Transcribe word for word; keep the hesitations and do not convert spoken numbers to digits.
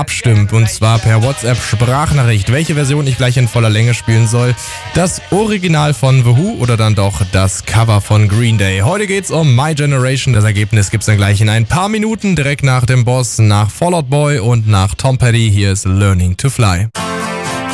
abstimmt, und zwar per WhatsApp-Sprachnachricht, welche Version ich gleich in voller Länge spielen soll. Das Original von The Who oder dann doch das Cover von Green Day. Heute geht's um My Generation. Das Ergebnis gibt's dann gleich in ein paar Minuten, direkt nach dem Boss, nach Fall Out Boy und nach Tom Petty. Hier ist Learning to Fly.